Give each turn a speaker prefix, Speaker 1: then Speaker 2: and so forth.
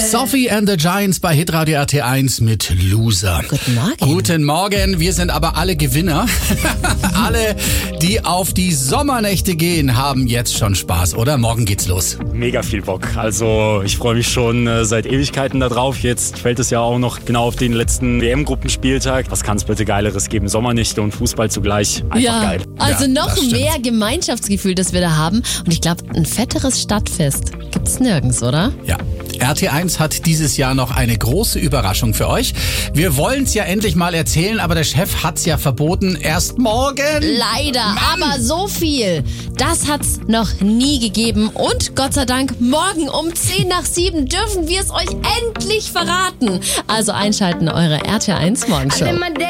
Speaker 1: Sophie and the Giants bei Hitradio RT1 mit Loser.
Speaker 2: Guten Morgen.
Speaker 1: Guten Morgen, wir sind aber alle Gewinner. Alle, die auf die Sommernächte gehen, haben jetzt schon Spaß, oder? Morgen geht's los.
Speaker 3: Mega viel Bock. Also ich freue mich schon seit Ewigkeiten da drauf. Jetzt fällt es ja auch noch genau auf den letzten WM-Gruppenspieltag. Was kann es bitte Geileres geben? Sommernächte und Fußball zugleich. Einfach geil.
Speaker 2: Also
Speaker 1: Ja,
Speaker 2: noch
Speaker 1: das stimmt.
Speaker 2: mehr Gemeinschaftsgefühl, das wir da haben. Und ich glaube, ein fetteres Stadtfest gibt's nirgends, oder?
Speaker 1: Ja. RT1 hat dieses Jahr noch eine große Überraschung für euch. Wir wollen es ja endlich mal erzählen, aber der Chef hat's ja verboten. Erst morgen.
Speaker 2: Leider, aber so viel. Das hat's noch nie gegeben. Und Gott sei Dank, morgen um 6:50 dürfen wir es euch endlich verraten. Also einschalten, eure RT1 Morgenshow.